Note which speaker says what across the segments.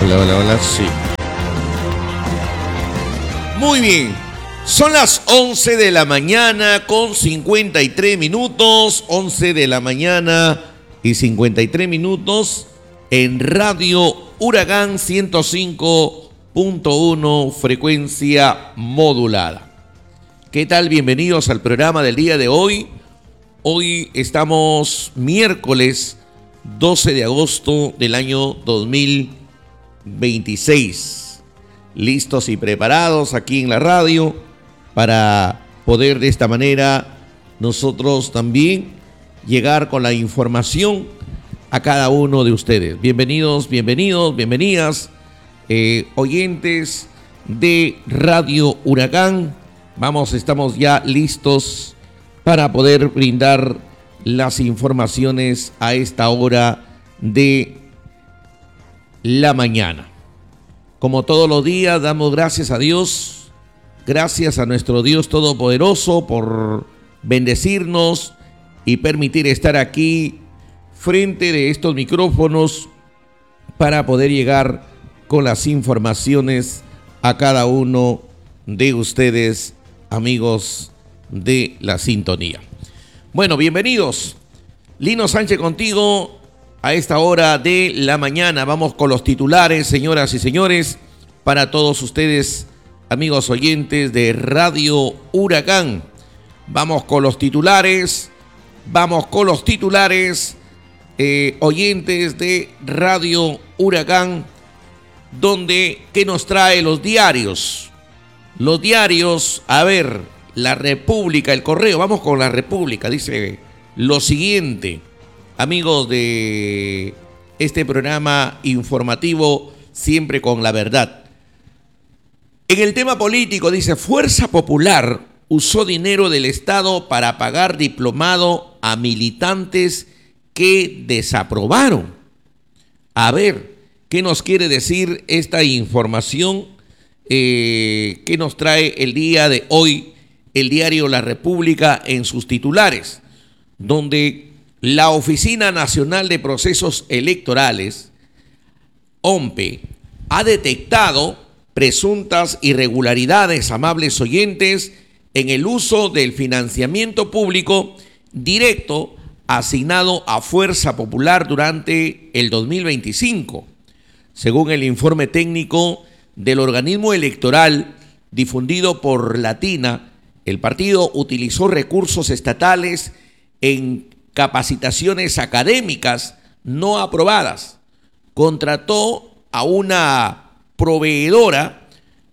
Speaker 1: Hola, hola, hola, sí. Muy bien. Son las 11 de la mañana con 53 minutos. 11 de la mañana y 53 minutos en Radio Huracán 105.1 frecuencia modulada. ¿Qué tal? Bienvenidos al programa del día de hoy. Hoy estamos miércoles 12 de agosto del año 2026. Listos y preparados aquí en la radio para poder de esta manera nosotros también llegar con la información a cada uno de ustedes. Bienvenidos, bienvenidas, oyentes de Radio Huracán. Estamos ya listos para poder brindar las informaciones a esta hora de la mañana. Como todos los días, damos gracias a Dios, gracias a nuestro Dios Todopoderoso por bendecirnos y permitir estar aquí frente de estos micrófonos para poder llegar con las informaciones a cada uno de ustedes, amigos de la sintonía. Bueno, bienvenidos. Lino Sánchez contigo a esta hora de la mañana. Vamos con los titulares, señoras y señores, para todos ustedes, amigos oyentes de Radio Huracán. Vamos con los titulares, oyentes de Radio Huracán, ¿qué nos trae los diarios? Los diarios, a ver, La República, El Correo, vamos con La República, dice lo siguiente, amigos de este programa informativo, siempre con la verdad. En el tema político, dice, Fuerza Popular usó dinero del Estado para pagar diplomado a militantes que desaprobaron. A ver, ¿qué nos quiere decir esta información que nos trae el día de hoy el diario La República en sus titulares? Donde la Oficina Nacional de Procesos Electorales, ONPE, ha detectado presuntas irregularidades, amables oyentes, en el uso del financiamiento público directo asignado a Fuerza Popular durante el 2025. Según el informe técnico del organismo electoral difundido por Latina, el partido utilizó recursos estatales en capacitaciones académicas no aprobadas. Contrató a una proveedora,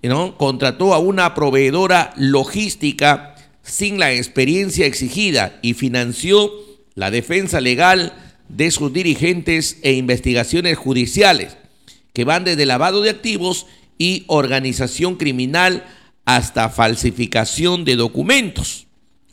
Speaker 1: logística sin la experiencia exigida y financió la defensa legal de sus dirigentes e investigaciones judiciales que van desde lavado de activos y organización criminal hasta falsificación de documentos.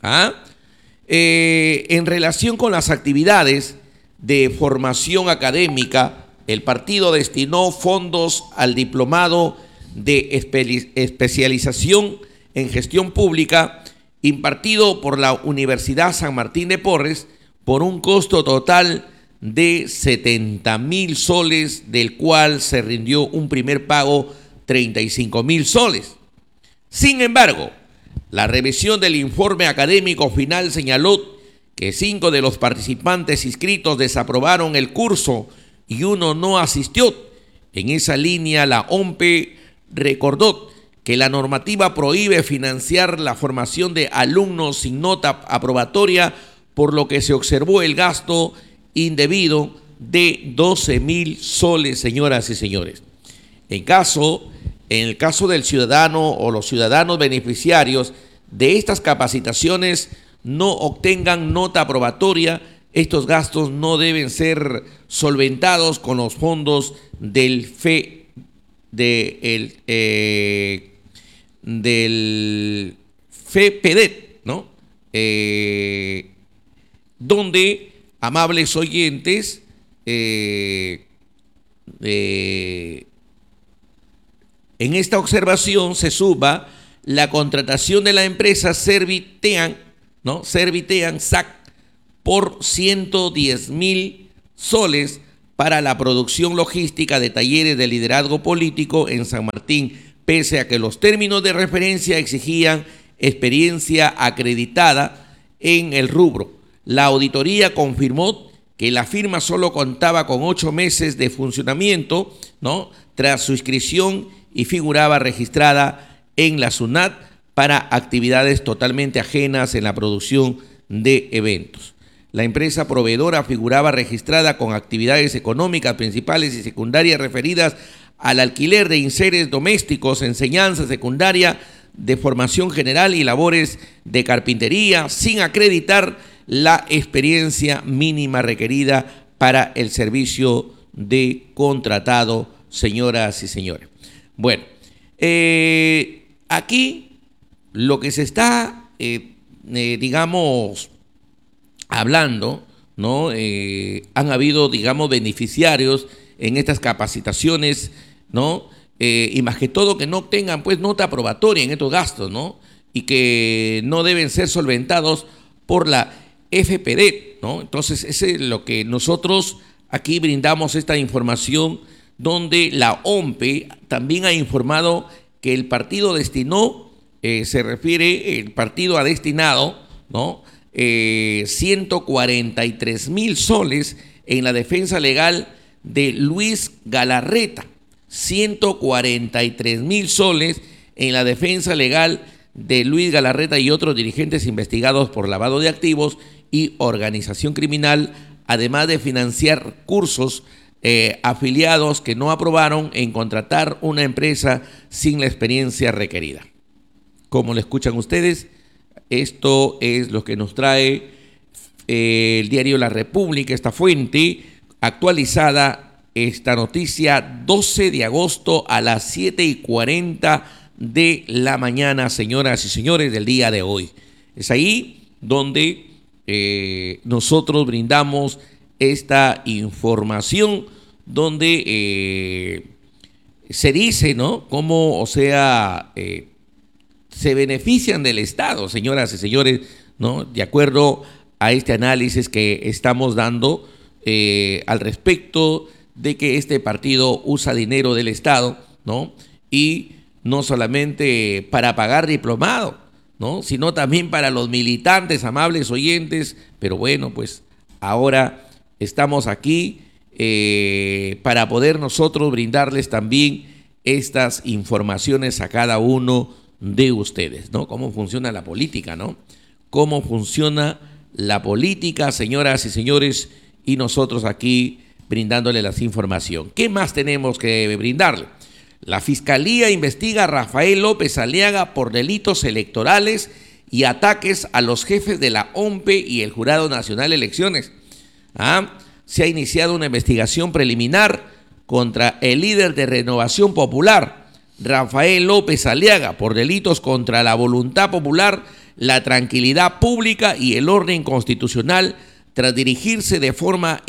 Speaker 1: En relación con las actividades de formación académica, el partido destinó fondos al diplomado de especialización en gestión pública impartido por la Universidad San Martín de Porres por un costo total de 70,000 soles, del cual se rindió un primer pago 35,000 soles. Sin embargo, la revisión del informe académico final señaló que 5 de los participantes inscritos desaprobaron el curso y uno no asistió. En esa línea, la ONPE recordó que la normativa prohíbe financiar la formación de alumnos sin nota aprobatoria, por lo que se observó el gasto indebido de 12,000 soles, señoras y señores. En el caso del ciudadano o los ciudadanos beneficiarios de estas capacitaciones no obtengan nota aprobatoria, estos gastos no deben ser solventados con los fondos del FEPEDET, ¿no? Donde, amables oyentes, en esta observación se suba la contratación de la empresa Servitean, SAC, por 110,000 soles para la producción logística de talleres de liderazgo político en San Martín, pese a que los términos de referencia exigían experiencia acreditada en el rubro. La auditoría confirmó que la firma solo contaba con 8 meses de funcionamiento, ¿no?, tras su inscripción, y figuraba registrada en la SUNAT para actividades totalmente ajenas en la producción de eventos. La empresa proveedora figuraba registrada con actividades económicas principales y secundarias referidas al alquiler de enseres domésticos, enseñanza secundaria, de formación general y labores de carpintería, sin acreditar la experiencia mínima requerida para el servicio de contratado, señoras y señores. Bueno, aquí lo que se está, digamos, hablando, ¿no? Han habido, digamos, beneficiarios en estas capacitaciones, ¿no? Y más que todo que no tengan, pues, nota aprobatoria en estos gastos, ¿no? Y que no deben ser solventados por la FPD, ¿no? Entonces, ese es lo que nosotros aquí brindamos, esta información, donde la OMPE también ha informado que el partido destinó, se refiere, el partido ha destinado, ¿no?, 143,000 soles en la defensa legal de Luis Galarreta, 143,000 soles en la defensa legal de Luis Galarreta y otros dirigentes investigados por lavado de activos y organización criminal, además de financiar cursos afiliados que no aprobaron en contratar una empresa sin la experiencia requerida. Como lo escuchan ustedes, esto es lo que nos trae el diario La República, esta fuente actualizada, esta noticia, 12 de agosto a las 7:40 de la mañana, señoras y señores, del día de hoy. Es ahí donde nosotros brindamos esta información, donde se dice, ¿no?, cómo, o sea, se benefician del Estado, señoras y señores, ¿no?, de acuerdo a este análisis que estamos dando al respecto de que este partido usa dinero del Estado, ¿no?, y no solamente para pagar diplomado, ¿no?, sino también para los militantes, amables oyentes. Pero bueno, pues ahora estamos aquí para poder nosotros brindarles también estas informaciones a cada uno de ustedes, ¿no? Cómo funciona la política, ¿no? Cómo funciona la política, señoras y señores, y nosotros aquí brindándole la información. ¿Qué más tenemos que brindarle? La Fiscalía investiga a Rafael López Aliaga por delitos electorales y ataques a los jefes de la OMPE y el Jurado Nacional de Elecciones. Se ha iniciado una investigación preliminar contra el líder de Renovación Popular, Rafael López Aliaga, por delitos contra la voluntad popular, la tranquilidad pública y el orden constitucional, tras dirigirse de forma,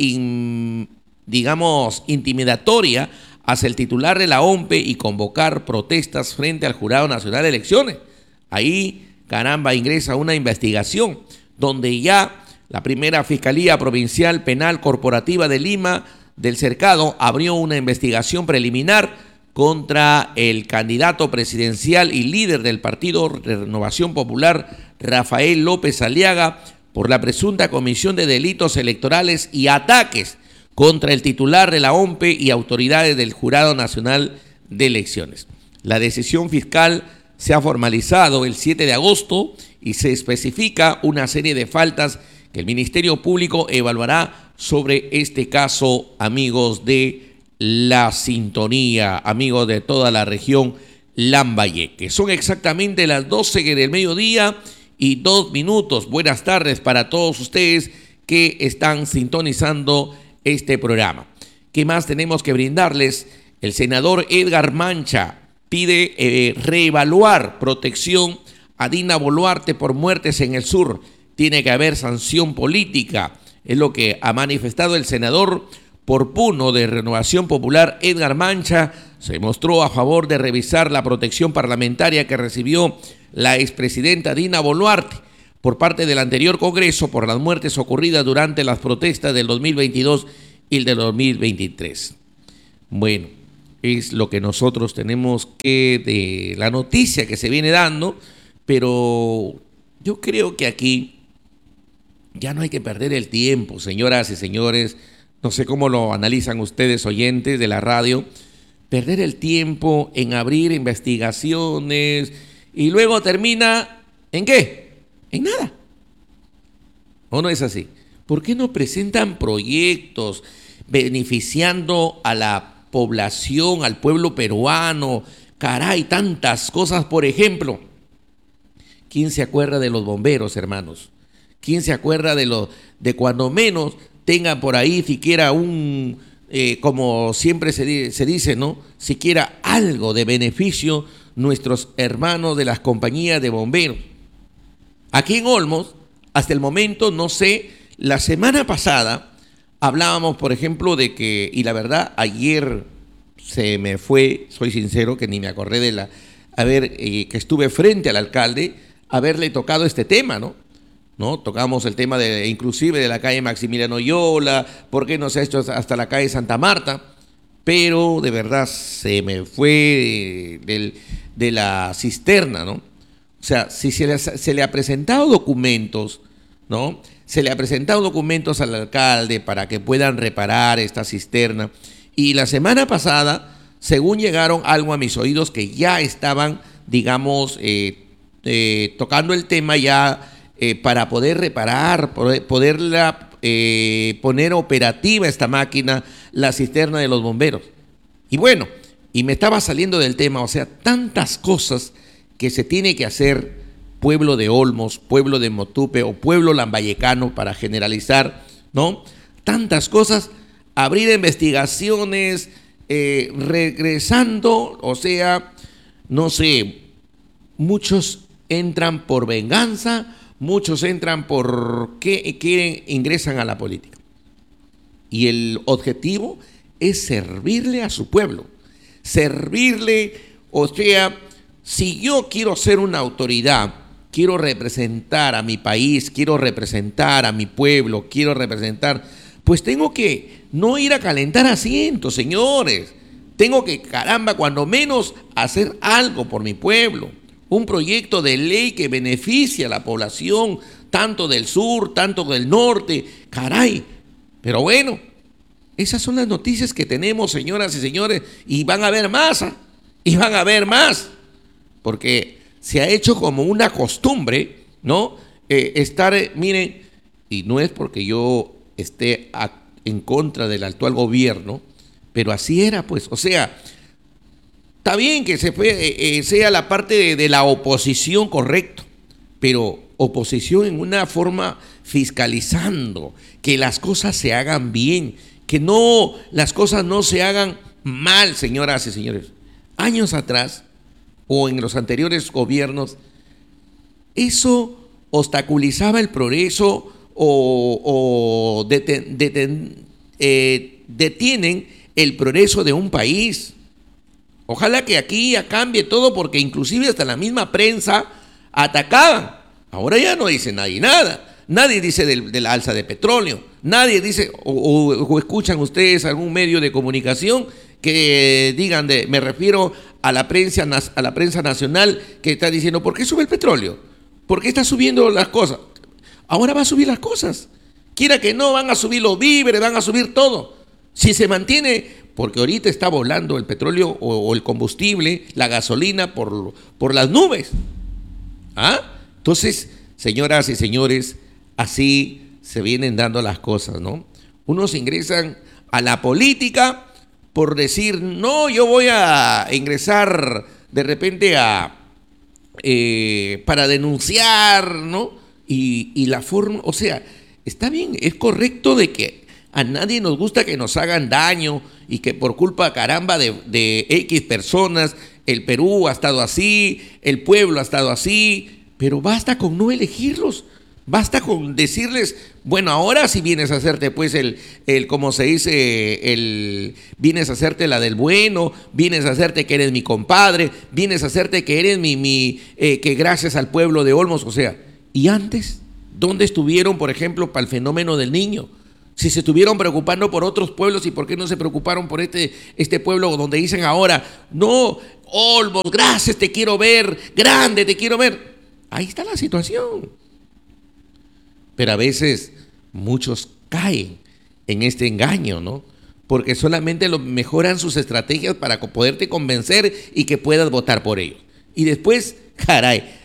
Speaker 1: intimidatoria hacia el titular de la OMPE y convocar protestas frente al Jurado Nacional de Elecciones. Ahí, caramba, ingresa una investigación donde ya la primera Fiscalía Provincial Penal Corporativa de Lima del Cercado abrió una investigación preliminar contra el candidato presidencial y líder del Partido Renovación Popular, Rafael López Aliaga, por la presunta comisión de delitos electorales y ataques contra el titular de la OMPE y autoridades del Jurado Nacional de Elecciones. La decisión fiscal se ha formalizado el 7 de agosto y se especifica una serie de faltas que el Ministerio Público evaluará sobre este caso, amigos de la sintonía, amigos de toda la región Lambayeque. Son exactamente las 12 del mediodía y 2 minutos. Buenas tardes para todos ustedes que están sintonizando este programa. ¿Qué más tenemos que brindarles? El senador Edgar Mancha pide reevaluar protección a Dina Boluarte por muertes en el sur. Tiene que haber sanción política, es lo que ha manifestado el senador por Puno de Renovación Popular, Edgar Mancha. Se mostró a favor de revisar la protección parlamentaria que recibió la expresidenta Dina Boluarte por parte del anterior Congreso por las muertes ocurridas durante las protestas del 2022 y el de 2023. Bueno, es lo que nosotros tenemos que, de la noticia que se viene dando, pero yo creo que aquí ya no hay que perder el tiempo, señoras y señores. No sé cómo lo analizan ustedes, oyentes de la radio. Perder el tiempo en abrir investigaciones y luego termina ¿en qué? En nada. ¿O no es así? ¿Por qué no presentan proyectos beneficiando a la población, al pueblo peruano? Caray, tantas cosas. Por ejemplo, ¿quién se acuerda de los bomberos, hermanos? ¿Quién se acuerda de cuando menos tengan por ahí siquiera como siempre se dice, ¿no? Siquiera algo de beneficio nuestros hermanos de las compañías de bomberos? Aquí en Olmos, hasta el momento, no sé, la semana pasada hablábamos, por ejemplo, de que, y la verdad, ayer se me fue, soy sincero, que ni me acordé que estuve frente al alcalde, haberle tocado este tema, ¿no? Tocamos el tema inclusive de la calle Maximiliano Yola, por qué no se ha hecho hasta la calle Santa Marta, pero de verdad se me fue de la cisterna, ¿no? O sea, si se le ha presentado documentos, ¿no? Se le ha presentado documentos al alcalde para que puedan reparar esta cisterna, y la semana pasada, según llegaron algo a mis oídos, que ya estaban, digamos, tocando el tema ya, para poder reparar, poderla poner operativa esta máquina, la cisterna de los bomberos. Y bueno, y me estaba saliendo del tema, o sea, tantas cosas que se tiene que hacer, pueblo de Olmos, pueblo de Motupe o pueblo lambayecano, para generalizar, ¿no? Tantas cosas, abrir investigaciones, regresando, o sea, no sé, muchos entran por venganza, muchos entran porque ingresan a la política. Y el objetivo es servirle a su pueblo. Servirle, o sea, si yo quiero ser una autoridad, quiero representar a mi país, quiero representar a mi pueblo, pues tengo que no ir a calentar asientos, señores. Tengo que, caramba, cuando menos hacer algo por mi pueblo. Un proyecto de ley que beneficie a la población, tanto del sur, tanto del norte, caray. Pero bueno, esas son las noticias que tenemos, señoras y señores, y van a haber más, y van a haber más, porque se ha hecho como una costumbre, ¿no? Miren, y no es porque yo esté en contra del actual gobierno, pero así era, pues, o sea, está bien que sea la parte de la oposición, correcto, pero oposición en una forma fiscalizando, que las cosas se hagan bien, que no, las cosas no se hagan mal, señoras y señores. Años atrás, o en los anteriores gobiernos, eso obstaculizaba el progreso o detienen el progreso de un país. Ojalá que aquí ya cambie todo, porque inclusive hasta la misma prensa atacaban. Ahora ya no dice nadie nada. Nadie dice de la alza de petróleo. Nadie dice, o escuchan ustedes algún medio de comunicación que digan, me refiero a la prensa nacional, que está diciendo, ¿por qué sube el petróleo? ¿Por qué está subiendo las cosas? Ahora va a subir las cosas. Quiera que no, van a subir los víveres, van a subir todo. Si se mantiene, porque ahorita está volando el petróleo o el combustible, la gasolina por las nubes. Entonces, señoras y señores, así se vienen dando las cosas, ¿no? Unos ingresan a la política por decir, no, yo voy a ingresar de repente para denunciar, ¿no? Y la forma, o sea, está bien, es correcto de que a nadie nos gusta que nos hagan daño y que por culpa, caramba, de X personas, el Perú ha estado así, el pueblo ha estado así, pero basta con no elegirlos, basta con decirles, bueno, ahora sí vienes a hacerte pues como se dice, vienes a hacerte la del bueno, vienes a hacerte que eres mi compadre, vienes a hacerte que eres que gracias al pueblo de Olmos, o sea, y antes, ¿dónde estuvieron, por ejemplo, para el fenómeno del niño? Si se estuvieron preocupando por otros pueblos, ¿y por qué no se preocuparon por este pueblo donde dicen ahora, no, Olmos, gracias, te quiero ver, grande, te quiero ver? Ahí está la situación. Pero a veces muchos caen en este engaño, ¿no? Porque solamente mejoran sus estrategias para poderte convencer y que puedas votar por ellos. Y después, caray,